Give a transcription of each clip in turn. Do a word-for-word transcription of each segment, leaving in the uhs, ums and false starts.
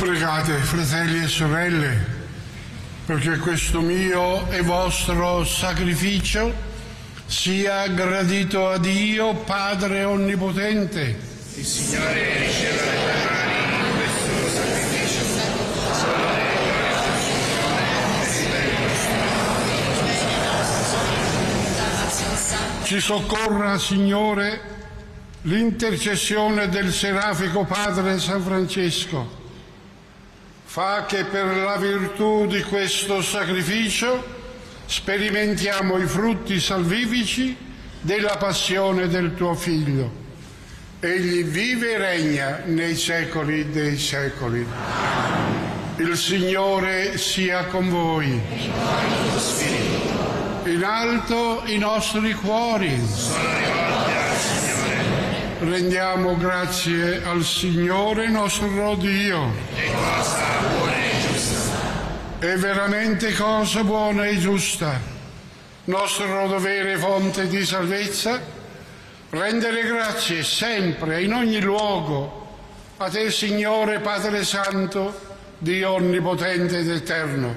Pregate, fratelli e sorelle, perché questo mio e vostro sacrificio sia gradito a Dio, Padre Onnipotente. Il Signore riceva le tue mani in questo sacrificio, Ci soccorra, Signore, l'intercessione del serafico Padre San Francesco. Fa che per la virtù di questo sacrificio sperimentiamo i frutti salvifici della passione del tuo Figlio. Egli vive e regna nei secoli dei secoli. Il Signore sia con voi. In alto i nostri cuori. sono rivolti al Signore. Rendiamo grazie al Signore nostro Dio. È cosa buona e giusta. È veramente cosa buona e giusta, nostro dovere fonte di salvezza, rendere grazie sempre, in ogni luogo, a te, Signore Padre Santo, Dio Onnipotente ed Eterno.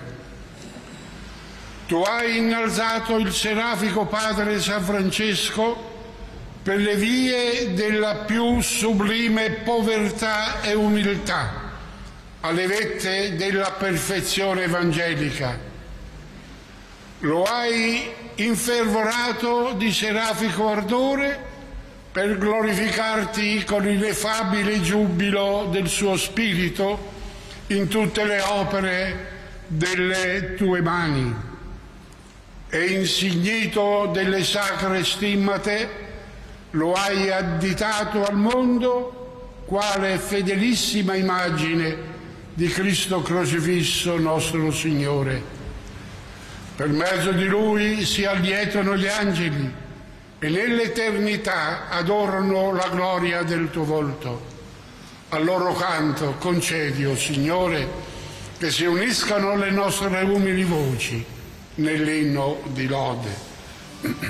Tu hai innalzato il serafico Padre San Francesco per le vie della più sublime povertà e umiltà, alle vette della perfezione evangelica. Lo hai infervorato di serafico ardore per glorificarti con l'ineffabile giubilo del suo spirito in tutte le opere delle tue mani. E insignito delle sacre stimmate, lo hai additato al mondo quale fedelissima immagine di Cristo crocifisso nostro Signore. Per mezzo di Lui si allietano gli angeli e nell'eternità adorano la gloria del tuo volto. Al loro canto concedi, o Signore, che si uniscano le nostre umili voci nell'inno di lode.